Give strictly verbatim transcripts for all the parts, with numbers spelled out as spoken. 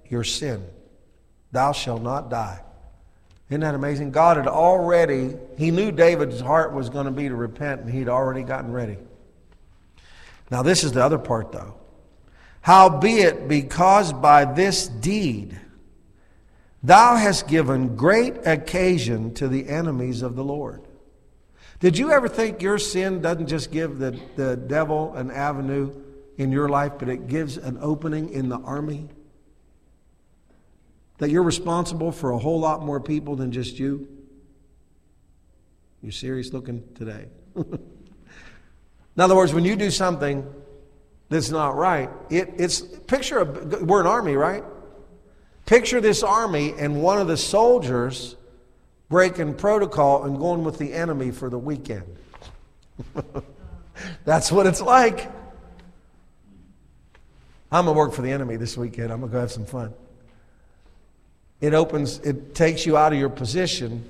your sin. Thou shalt not die. Isn't that amazing? God had already, he knew David's heart was going to be to repent, and he'd already gotten ready. Now this is the other part though. Howbeit, because by this deed thou hast given great occasion to the enemies of the Lord. Did you ever think your sin doesn't just give the, the devil an avenue in your life, but it gives an opening in the army? That you're responsible for a whole lot more people than just you? You serious looking today? In other words, when you do something that's not right, it, it's picture a, we're an army, right? Picture this army and one of the soldiers breaking protocol and going with the enemy for the weekend. That's what it's like. I'm going to work for the enemy this weekend. I'm going to go have some fun. It opens, it takes you out of your position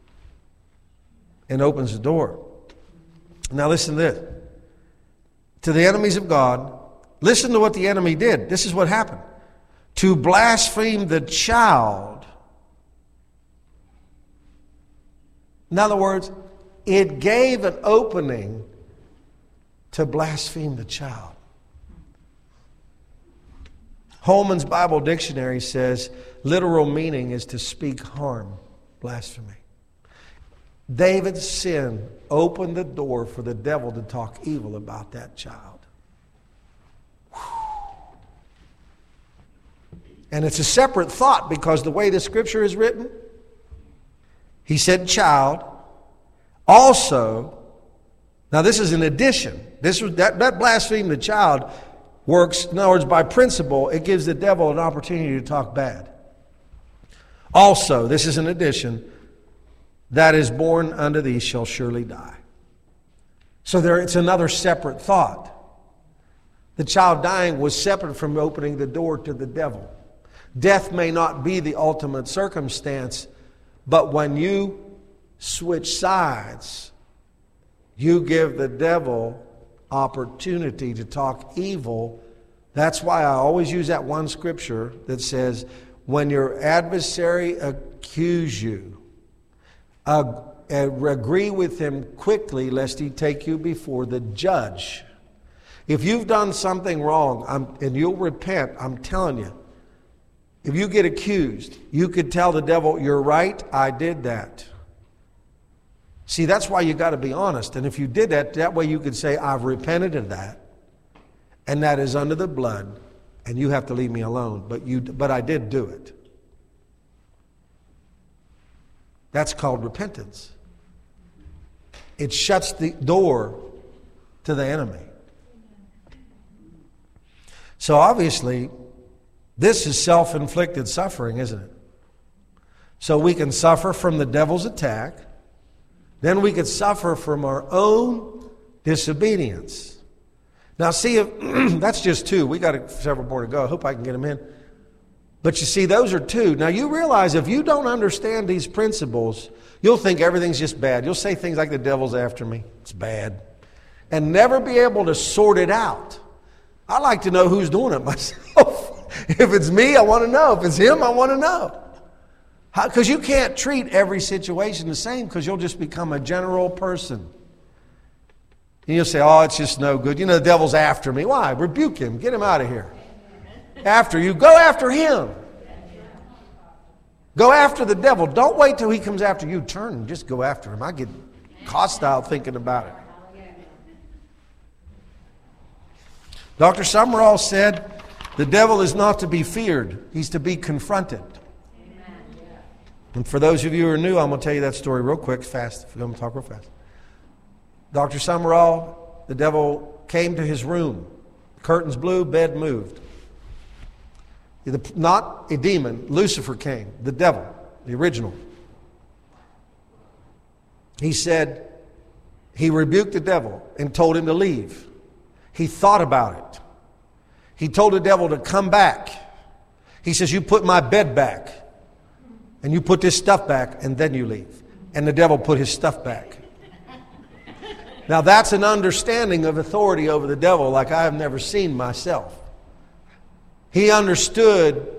and opens the door. Now listen to this. To the enemies of God, listen to what the enemy did. This is what happened. To blaspheme the child. In other words, it gave an opening to blaspheme the child. Holman's Bible Dictionary says literal meaning is to speak harm, blasphemy. David's sin opened the door for the devil to talk evil about that child. Whew. And it's a separate thought because the way the scripture is written, he said child. Also, now this is an addition. This was that, that blaspheme the child works, in other words, by principle, it gives the devil an opportunity to talk bad. Also, this is an addition, that is born unto thee shall surely die. So there, it's another separate thought. The child dying was separate from opening the door to the devil. Death may not be the ultimate circumstance, but when you switch sides, you give the devil opportunity to talk evil. That's why I always use that one scripture that says, when your adversary accuse you, uh, agree with him quickly, lest he take you before the judge. If you've done something wrong I'm, and you'll repent, I'm telling you, if you get accused, you could tell the devil, you're right, I did that. See, that's why you got to be honest. And if you did that, that way you could say, I've repented of that, and that is under the blood, and you have to leave me alone. But you, but I did do it. That's called repentance. It shuts the door to the enemy. So obviously, this is self-inflicted suffering, isn't it? So we can suffer from the devil's attack. Then we could suffer from our own disobedience. Now see, if that's just two. We got several more to go. I hope I can get them in. But you see, those are two. Now you realize if you don't understand these principles, you'll think everything's just bad. You'll say things like the devil's after me. It's bad. And never be able to sort it out. I like to know who's doing it myself. If it's me, I want to know. If it's him, I want to know. Because you can't treat every situation the same, because you'll just become a general person. And you'll say, oh, it's just no good. You know, the devil's after me. Why? Rebuke him. Get him out of here. After you. Go after him. Go after the devil. Don't wait till he comes after you. Turn and just go after him. I get hostile thinking about it. Doctor Summerall said, the devil is not to be feared. He's to be confronted. And for those of you who are new, I'm going to tell you that story real quick, fast. I'm going to talk real fast. Doctor Summerall, the devil came to his room. Curtains blew, bed moved. Not a demon, Lucifer came, the devil, the original. He said, he rebuked the devil and told him to leave. He thought about it. He told the devil to come back. He says, you put my bed back. And you put this stuff back, and then you leave. And the devil put his stuff back. Now that's an understanding of authority over the devil like I have never seen myself. He understood